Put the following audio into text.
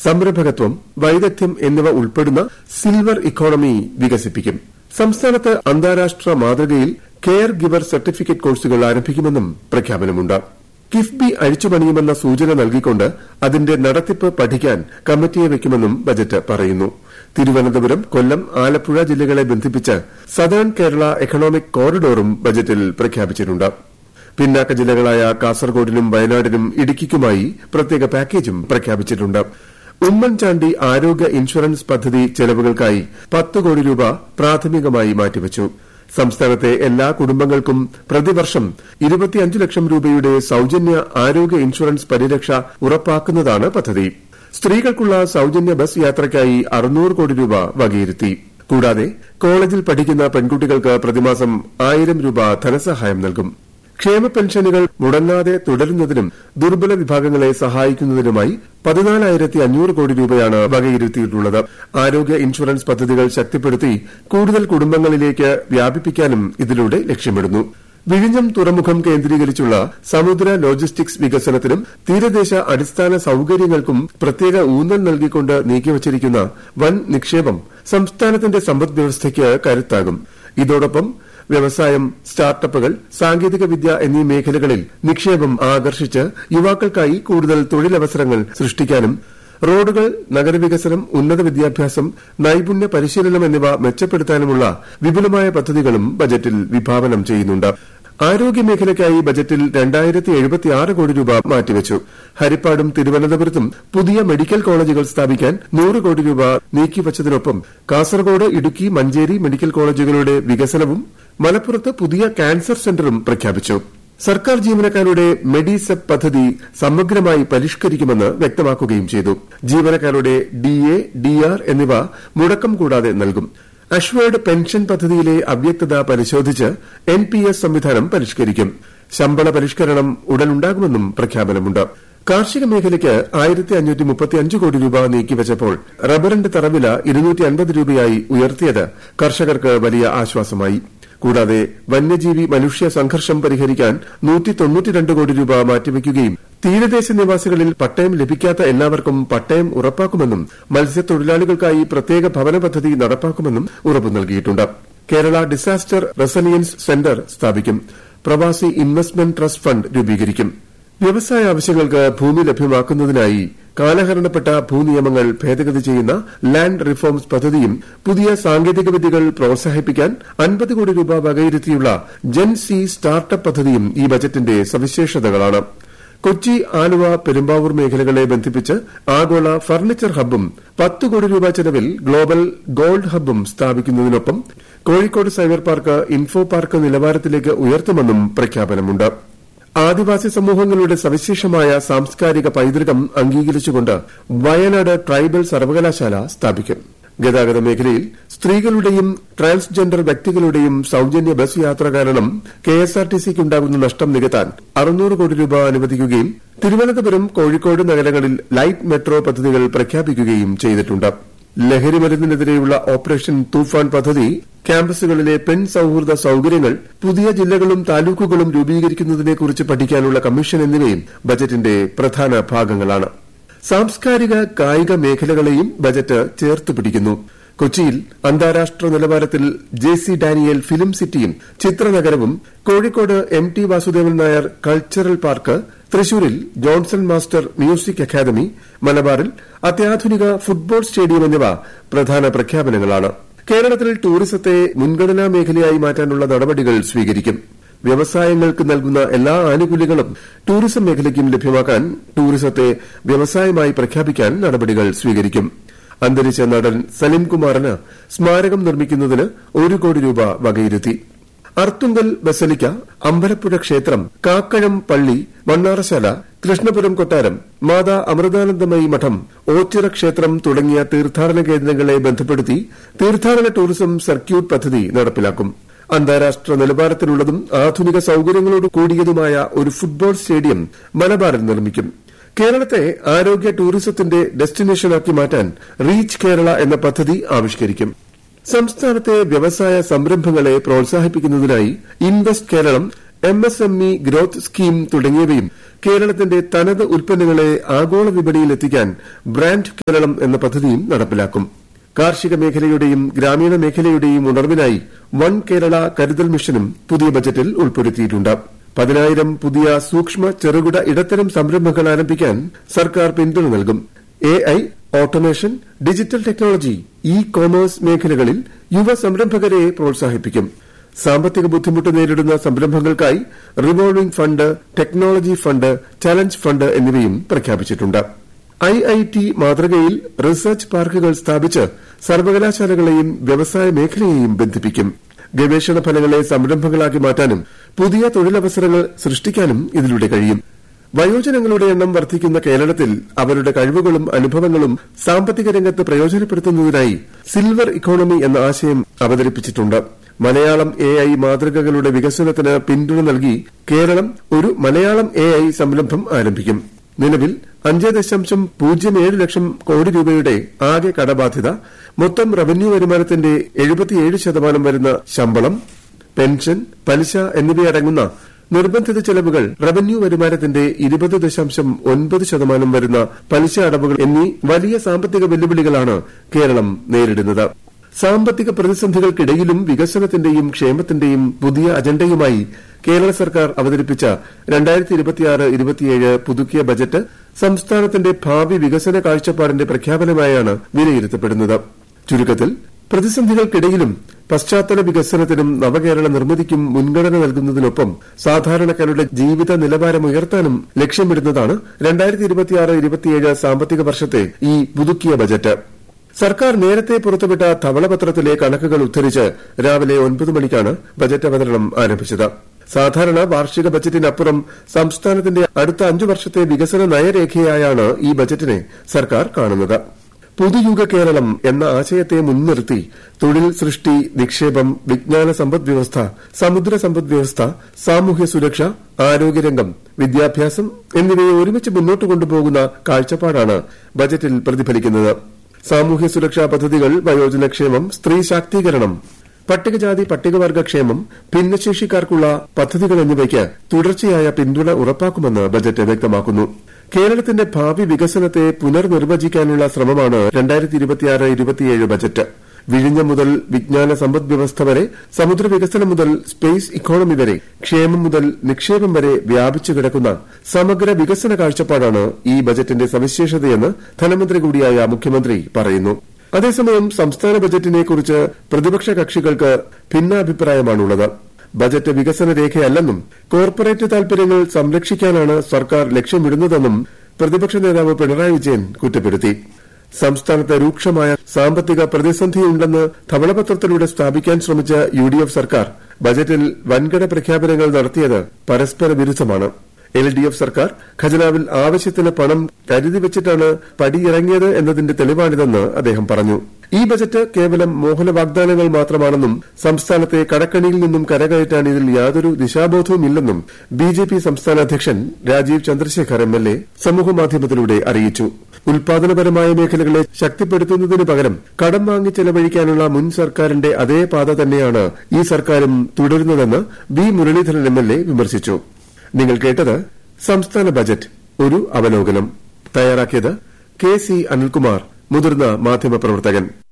സംരംഭകത്വം, വൈദഗ്ധ്യം എന്നിവ ഉൾപ്പെടുന്ന സിൽവർ ഇക്കോണമി വികസിപ്പിക്കും. സംസ്ഥാനത്ത് അന്താരാഷ്ട്ര മാതൃകയിൽ കെയർ ഗിവർ സർട്ടിഫിക്കറ്റ് കോഴ്സുകൾ ആരംഭിക്കുമെന്നും പ്രഖ്യാപനമുണ്ട്. കിഫ്ബി അഴിച്ചുപണിയുമെന്ന സൂചന നൽകിക്കൊണ്ട് അതിന്റെ നടത്തിപ്പ് പഠിക്കാൻ കമ്മിറ്റിയെ വയ്ക്കുമെന്നും ബജറ്റ് പറയുന്നു. തിരുവനന്തപുരം, കൊല്ലം, ആലപ്പുഴ ജില്ലകളെ ബന്ധിപ്പിച്ച് സദേൺ കേരള എക്കണോമിക് കോറിഡോറും ബജറ്റിൽ പ്രഖ്യാപിച്ചിട്ടുണ്ട്. പിന്നാക്ക ജില്ലകളായ കാസർകോടിനും വയനാടിനും ഇടുക്കിക്കുമായി പ്രത്യേക പാക്കേജും പ്രഖ്യാപിച്ചിട്ടുണ്ട്. ഉമ്മൻചാണ്ടി ആരോഗ്യ ഇൻഷുറൻസ് പദ്ധതി ചെലവുകൾക്കായി 10 കോടി രൂപ പ്രാഥമികമായി മാറ്റിവച്ചു. സംസ്ഥാനത്തെ എല്ലാ കുടുംബങ്ങൾക്കും പ്രതിവർഷം 25 ലക്ഷം രൂപയുടെ സൌജന്യ ആരോഗ്യ ഇൻഷുറൻസ് പരിരക്ഷ ഉറപ്പാക്കുന്നതാണ് പദ്ധതി. സ്ത്രീകൾക്കുള്ള സൌജന്യ ബസ് യാത്രയ്ക്കായി 600 കോടി രൂപ വകയിരുത്തി. കൂടാതെ കോളേജിൽ പഠിക്കുന്ന പെൺകുട്ടികൾക്ക് പ്രതിമാസം 1000 രൂപ ധനസഹായം നൽകും. ക്ഷേമ പെൻഷനുകൾ മുടങ്ങാതെ തുടരുന്നതിനും ദുർബല വിഭാഗങ്ങളെ സഹായിക്കുന്നതിനുമായി 14,500 കോടി രൂപയാണ് വകയിരുത്തിയിട്ടുള്ളത്. ആരോഗ്യ ഇൻഷുറൻസ് പദ്ധതികൾ ശക്തിപ്പെടുത്തി കൂടുതൽ കുടുംബങ്ങളിലേക്ക് വ്യാപിപ്പിക്കാനും ഇതിലൂടെ ലക്ഷ്യമിടുന്നു. വിഴിഞ്ഞം തുറമുഖം കേന്ദ്രീകരിച്ചുള്ള സമുദ്ര ലോജിസ്റ്റിക്സ് വികസനത്തിനും തീരദേശ അടിസ്ഥാന സൌകര്യങ്ങൾക്കും പ്രത്യേക ഊന്നൽ നൽകിക്കൊണ്ട് നീക്കിവച്ചിരിക്കുന്ന വൻ നിക്ഷേപം സംസ്ഥാനത്തിന്റെ സമ്പദ്വ്യവസ്ഥയ്ക്ക് കരുത്താകും. ഇതോടൊപ്പം വ്യവസായം, സ്റ്റാർട്ടപ്പുകൾ, സാങ്കേതിക വിദ്യ എന്നീ മേഖലകളിൽ നിക്ഷേപം ആകർഷിച്ച് യുവാക്കൾക്കായി കൂടുതൽ തൊഴിലവസരങ്ങൾ സൃഷ്ടിക്കാനും റോഡുകൾ, നഗരവികസനം, ഉന്നത വിദ്യാഭ്യാസം, നൈപുണ്യ പരിശീലനം എന്നിവ മെച്ചപ്പെടുത്താനുമുള്ള വിപുലമായ പദ്ധതികളും ബജറ്റിൽ വിഭാവനം ചെയ്യുന്നുണ്ട്. ആരോഗ്യമേഖലയ്ക്കായി ബജറ്റിൽ 2076 കോടി രൂപ മാറ്റിവച്ചു. ഹരിപ്പാടും തിരുവനന്തപുരത്തും പുതിയ മെഡിക്കൽ കോളേജുകൾ സ്ഥാപിക്കാൻ 100 കോടി രൂപ നീക്കിവച്ചതിനൊപ്പം കാസർകോട്, ഇടുക്കി, മഞ്ചേരി മെഡിക്കൽ കോളേജുകളുടെ വികസനവും മലപ്പുറത്ത് പുതിയ ക്യാൻസർ സെന്ററും പ്രഖ്യാപിച്ചു. സർക്കാർ ജീവനക്കാരുടെ മെഡിസെപ് പദ്ധതി സമഗ്രമായി പരിഷ്കരിക്കുമെന്ന് വ്യക്തമാക്കുകയും ചെയ്തു. ജീവനക്കാരുടെ DA, DR എന്നിവ മുടക്കം കൂടാതെ നൽകും. അഷ്വേർഡ് പെൻഷൻ പദ്ധതിയിലെ അവ്യക്തത പരിശോധിച്ച് NPS സംവിധാനം പരിഷ്കരിക്കും. ശമ്പള പരിഷ്കരണം ഉടനുണ്ടാകുമെന്നും പ്രഖ്യാപനമുണ്ട്. കാർഷിക മേഖലയ്ക്ക് 1535 കോടി രൂപ നീക്കിവച്ചപ്പോൾ റബ്ബറിന്റെ തറവില 250 രൂപയായി ഉയർത്തിയത് കർഷകർക്ക് വലിയ ആശ്വാസമായി. കൂടാതെ വന്യജീവി മനുഷ്യ സംഘർഷം പരിഹരിക്കാൻ 192 കോടി രൂപ മാറ്റിവയ്ക്കുകയും തീരദേശ നിവാസികളിൽ പട്ടയം ലഭിക്കാത്ത എല്ലാവർക്കും പട്ടയം ഉറപ്പാക്കുമെന്നും മത്സ്യത്തൊഴിലാളികൾക്കായി പ്രത്യേക ഭവന പദ്ധതി നടപ്പാക്കുമെന്നും ഉറപ്പു നൽകിയിട്ടുണ്ട്. കേരള ഡിസാസ്റ്റർ റെസിലിയൻസ് സെന്റർ സ്ഥാപിക്കും. പ്രവാസി ഇൻവെസ്റ്റ്മെന്റ് ട്രസ്റ്റ് ഫണ്ട് രൂപീകരിക്കും. വ്യവസായ ആവശ്യങ്ങൾക്ക് ഭൂമി ലഭ്യമാക്കുന്നതിനായി കാലഹരണപ്പെട്ട ഭൂനിയമങ്ങൾ ഭേദഗതി ചെയ്യുന്ന ലാൻഡ് റിഫോംസ് പദ്ധതിയും പുതിയ സാങ്കേതിക വിദ്യകൾ പ്രോത്സാഹിപ്പിക്കാൻ 50 കോടി രൂപ വകയിരുത്തിയുള്ള ജെൻ-സി സ്റ്റാർട്ടപ്പ് പദ്ധതിയും ഈ ബജറ്റിന്റെ സവിശേഷതകളാണ്. കൊച്ചി, ആലുവ, പെരുമ്പാവൂർ മേഖലകളെ ബന്ധിപ്പിച്ച് ആഗോള ഫർണിച്ചർ ഹബ്ബും 10 കോടി രൂപ ചെലവിൽ global gold ഹബ്ബും സ്ഥാപിക്കുന്നതിനൊപ്പം Kozhikode cyber park info park നിലവാരത്തിലേക്ക് ഉയർത്തുമെന്നും പ്രഖ്യാപനമുണ്ട്. ആദിവാസി സമൂഹങ്ങളുടെ സവിശേഷമായ സാംസ്കാരിക പൈതൃകം അംഗീകരിച്ചുകൊണ്ട് വയനാട് ട്രൈബൽ സർവകലാശാല സ്ഥാപിക്കും. ഗതാഗത മേഖലയിൽ സ്ത്രീകളുടെയും ട്രാൻസ്ജെൻഡർ വ്യക്തികളുടെയും സൌജന്യ ബസ് യാത്ര കാരണം KSRTCക്കുണ്ടാകുന്ന നഷ്ടം നികത്താൻ 600 കോടി രൂപ അനുവദിക്കുകയും തിരുവനന്തപുരം, കോഴിക്കോട് നഗരങ്ങളിൽ ലൈറ്റ് മെട്രോ പദ്ധതികൾ പ്രഖ്യാപിക്കുകയും ചെയ്തിട്ടുണ്ട്. ലഹരിമരുന്നിനെതിരെയുള്ള ഓപ്പറേഷൻ തൂഫാൻ പദ്ധതി, ക്യാമ്പസുകളിലെ പെൺ സൌഹൃദ സൌകര്യങ്ങൾ, പുതിയ ജില്ലകളും താലൂക്കുകളും രൂപീകരിക്കുന്നതിനെക്കുറിച്ച് പഠിക്കാനുള്ള കമ്മീഷൻ എന്നിവയും ബജറ്റിന്റെ പ്രധാന ഭാഗങ്ങളാണ്. സാംസ്കാരിക, കായിക മേഖലകളെയും ബജറ്റ് ചേർത്ത് പിടിക്കുന്നു. കൊച്ചിയിൽ അന്താരാഷ്ട്ര നിലവാരത്തിൽ JC ഡാനിയേൽ ഫിലിം സിറ്റിയും ചിത്രനഗരവും, Kozhikode MT Vasudevan Nair cultural park, തൃശൂരിൽ ജോൺസൺ മാസ്റ്റർ മ്യൂസിക് അക്കാദമി, മലബാറിൽ അത്യാധുനിക ഫുട്ബോൾ സ്റ്റേഡിയം എന്നിവ പ്രധാന പ്രഖ്യാപനങ്ങളാണ്. കേരളത്തിൽ ടൂറിസത്തെ മുൻഗണനാ മേഖലയായി മാറ്റാനുള്ള നടപടികൾ സ്വീകരിക്കും. വ്യവസായങ്ങൾക്ക് നൽകുന്ന എല്ലാ ആനുകൂല്യങ്ങളും ടൂറിസം മേഖലയ്ക്കും ലഭ്യമാക്കാൻ ടൂറിസത്തെ വ്യവസായമായി പ്രഖ്യാപിക്കാൻ നടപടികൾ സ്വീകരിക്കും. അന്തരിച്ച നടൻ സലിംകുമാറിന് സ്മാരകം നിർമ്മിക്കുന്നതിന് 1 കോടി രൂപ വകയിരുത്തി. അർത്തുങ്കൽ ബസലിക്ക, അമ്പലപ്പുഴ ക്ഷേത്രം, കാക്കഴം പള്ളി, മണ്ണാറശാല, കൃഷ്ണപുരം കൊട്ടാരം, മാതാ അമൃതാനന്ദമയി മഠം, ഓച്ചിറ ക്ഷേത്രം തുടങ്ങിയ തീർത്ഥാടന കേന്ദ്രങ്ങളെ ബന്ധപ്പെടുത്തി തീർത്ഥാടന ടൂറിസം സർക്യൂട്ട് പദ്ധതി നടപ്പിലാക്കും. അന്താരാഷ്ട്ര നിലവാരത്തിലുള്ളതും ആധുനിക സൌകര്യങ്ങളോട് കൂടിയതുമായ ഒരു ഫുട്ബോൾ സ്റ്റേഡിയം മലബാറിൽ നിർമ്മിക്കും. കേരളത്തെ ആരോഗ്യ ടൂറിസത്തിന്റെ ഡെസ്റ്റിനേഷനാക്കി മാറ്റാൻ റീച്ച് കേരള എന്ന പദ്ധതി ആവിഷ്കരിക്കും. സംസ്ഥാനത്തെ വ്യവസായ സംരംഭങ്ങളെ പ്രോത്സാഹിപ്പിക്കുന്നതിനായി invest Keralam, MSME growth scheme തുടങ്ങിയവയും കേരളത്തിന്റെ തനത് ഉൽപ്പന്നങ്ങളെ ആഗോള വിപണിയിൽ എത്തിക്കാൻ ബ്രാൻഡ് കേരളം എന്ന പദ്ധതിയും നടപ്പിലാക്കും. കാർഷിക മേഖലയുടെയും ഗ്രാമീണ മേഖലയുടെയും ഉണർവിനായി വൺ കേരള കരുതൽ മിഷനും പുതിയ ബജറ്റിൽ ഉൾപ്പെടുത്തിയിട്ടുണ്ട്. 10,000 പുതിയ സൂക്ഷ്മ ചെറുകിട ഇടത്തരം സംരംഭങ്ങൾ ആരംഭിക്കാൻ സർക്കാർ പിന്തുണ നൽകും. AI, automation, digital technology, e-commerce മേഖലകളിൽ യുവ സംരംഭകരെ പ്രോത്സാഹിപ്പിക്കും. സാമ്പത്തിക ബുദ്ധിമുട്ട് നേരിടുന്ന സംരംഭങ്ങൾക്കായി revolving fund, technology fund, challenge fund എന്നിവയും പ്രഖ്യാപിച്ചിട്ടുണ്ട്. IIT മാതൃകയിൽ റിസർച്ച് പാർക്കുകൾ സ്ഥാപിച്ച് സർവകലാശാലകളെയും വ്യവസായ മേഖലയെയും ബന്ധിപ്പിക്കും. ഗവേഷണ ഫലങ്ങളെ സംരംഭങ്ങളാക്കി മാറ്റാനും പുതിയ തൊഴിലവസരങ്ങൾ സൃഷ്ടിക്കാനും ഇതിലൂടെ കഴിയും. വയോജനങ്ങളുടെ എണ്ണം വർദ്ധിക്കുന്ന കേരളത്തിൽ അവരുടെ കഴിവുകളും അനുഭവങ്ങളും സാമ്പത്തിക രംഗത്ത് പ്രയോജനപ്പെടുത്തുന്നതിനായി സിൽവർ ഇക്കോണമി എന്ന ആശയം അവതരിപ്പിച്ചിട്ടുണ്ട്. മലയാളം AI മാതൃകകളുടെ വികസനത്തിന് പിന്തുണ നൽകി കേരളം ഒരു മലയാളം AI സംരംഭം ആരംഭിക്കും. നിലവിൽ 5.07 ലക്ഷം കോടി രൂപയുടെ ആകെ കടബാധ്യത, മൊത്തം റവന്യൂ വരുമാനത്തിന്റെ 77% വരുന്ന ശമ്പളം, പെൻഷൻ, പലിശ എന്നിവയടങ്ങുന്ന നിർബന്ധിത ചെലവുകൾ, റവന്യൂ വരുമാനത്തിന്റെ 20.9% വരുന്ന പലിശ അടവുകൾ എന്നീ വലിയ സാമ്പത്തിക വെല്ലുവിളികളാണ് കേരളം നേരിടുന്നത്. സാമ്പത്തിക പ്രതിസന്ധികൾക്കിടയിലും വികസനത്തിന്റെയും ക്ഷേമത്തിന്റെയും പുതിയ അജണ്ടയുമായി കേരള സർക്കാർ അവതരിപ്പിച്ച 2026-27 പുതുക്കിയ ബജറ്റ് സംസ്ഥാനത്തിന്റെ ഭാവി വികസന കാഴ്ചപ്പാടിന്റെ പ്രഖ്യാപനമായാണ് വിലയിരുത്തപ്പെടുന്നത്. ചുരുക്കത്തിൽ, പ്രതിസന്ധികൾക്കിടയിലും പശ്ചാത്തല വികസനത്തിനും നവകേരള നിർമ്മിതിക്കും മുൻഗണന നൽകുന്നതിനൊപ്പം സാധാരണക്കാരുടെ ജീവിത നിലവാരം ഉയർത്താനും ലക്ഷ്യമിടുന്നതാണ് 2026-27 സാമ്പത്തിക വർഷത്തെ ഈ പുതുക്കിയ ബജറ്റ്. സർക്കാർ നേരത്തെ പുറത്തുവിട്ട ധവളപത്രത്തിലെ കണക്കുകൾ ഉദ്ധരിച്ച് രാവിലെ 9 മണിക്കാണ് ബജറ്റ് അവതരണം ആരംഭിച്ചത്. സാധാരണ വാർഷിക ബജറ്റിനപ്പുറം സംസ്ഥാനത്തിന്റെ അടുത്ത 5 വർഷത്തെ വികസന നയരേഖയായാണ് ഈ ബജറ്റിനെ സർക്കാർ കാണുന്നത്. പുതുയുഗ കേരളം എന്ന ആശയത്തെ മുൻനിർത്തി തൊഴിൽ സൃഷ്ടി, നിക്ഷേപം, വിജ്ഞാന സമ്പദ്വ്യവസ്ഥ, സമുദ്ര സമ്പദ്വ്യവസ്ഥ, സാമൂഹ്യ സുരക്ഷ, ആരോഗ്യരംഗം, വിദ്യാഭ്യാസം എന്നിവയെ ഒരുമിച്ച് മുന്നോട്ട് കൊണ്ടുപോകുന്ന കാഴ്ചപ്പാടാണ് ബജറ്റിൽ പ്രതിഫലിക്കുന്നത്. സാമൂഹ്യ സുരക്ഷാ പദ്ധതികൾ, വയോജനക്ഷേമം, സ്ത്രീ ശാക്തീകരണം, പട്ടികജാതി പട്ടികവർഗ ക്ഷേമം, ഭിന്നശേഷിക്കാർക്കുള്ള പദ്ധതികൾ എന്നിവയ്ക്ക് തുടർച്ചയായ പിന്തുണ ഉറപ്പാക്കുമെന്ന് ബജറ്റ് വ്യക്തമാക്കുന്നു. കേരളത്തിന്റെ ഭാവി വികസനത്തെ പുനർനിർവചിക്കാനുള്ള ശ്രമമാണ് 2026-27 ബജറ്റ്. വിഴിഞ്ഞം മുതൽ വിജ്ഞാന സമ്പദ്വ്യവസ്ഥ വരെ, സമുദ്ര വികസനം മുതൽ സ്പേസ് ഇക്കോണമി വരെ, ക്ഷേമം മുതൽ നിക്ഷേപം വരെ വ്യാപിച്ചു കിടക്കുന്ന സമഗ്ര വികസന കാഴ്ചപ്പാടാണ് ഈ ബജറ്റിന്റെ സവിശേഷതയെന്ന് ധനമന്ത്രി കൂടിയായ മുഖ്യമന്ത്രി പറയുന്നു. അതേസമയം സംസ്ഥാന ബജറ്റിനെക്കുറിച്ച് പ്രതിപക്ഷ കക്ഷികൾക്ക് ഭിന്നാഭിപ്രായമാണുള്ളത്. ബജറ്റ് വികസന രേഖയല്ലെന്നും കോർപ്പറേറ്റ് താൽപര്യങ്ങൾ സംരക്ഷിക്കാനാണ് സർക്കാർ ലക്ഷ്യമിടുന്നതെന്നും പ്രതിപക്ഷ നേതാവ് പിണറായി വിജയൻ കുറ്റപ്പെടുത്തി. സംസ്ഥാനത്ത് രൂക്ഷമായ സാമ്പത്തിക പ്രതിസന്ധിയുണ്ടെന്ന് ധവളപത്രത്തിലൂടെ സ്ഥാപിക്കാൻ ശ്രമിച്ച UDF സർക്കാർ ബജറ്റിൽ വൻകിട പ്രഖ്യാപനങ്ങൾ നടത്തിയത് പരസ്പര വിരുദ്ധമാണ്. LDF സർക്കാർ ഖജനാവിൽ ആവശ്യത്തിന് പണം കരുതിവച്ചിട്ടാണ് പടിയിറങ്ങിയത് എന്നതിന്റെ തെളിവാണിതെന്ന് അദ്ദേഹം പറഞ്ഞു. ഈ ബജറ്റ് കേവലം മോഹന വാഗ്ദാനങ്ങൾ മാത്രമാണെന്നും സംസ്ഥാനത്തെ കടക്കണിയിൽ നിന്നും കരകയറ്റാൻ ഇതിൽ യാതൊരു ദിശാബോധവുമില്ലെന്നും BJP സംസ്ഥാന അധ്യക്ഷൻ രാജീവ് ചന്ദ്രശേഖർ MLA സമൂഹമാധ്യമത്തിലൂടെ അറിയിച്ചു. ഉൽപാദനപരമായ മേഖലകളെ ശക്തിപ്പെടുത്തുന്നതിനു പകരം കടം വാങ്ങി ചെലവഴിക്കാനുള്ള മുൻ സർക്കാരിന്റെ അതേ പാത തന്നെയാണ് ഈ സർക്കാരും തുടരുന്നതെന്ന് B മുരളീധരൻ MLA വിമർശിച്ചു. നിങ്ങൾ കേട്ടത് സംസ്ഥാന ബജറ്റ് ഒരു അവലോകനം. തയ്യാറാക്കിയത് KC അനിൽകുമാർ, മുതിർന്ന മാധ്യമപ്രവർത്തകൻ.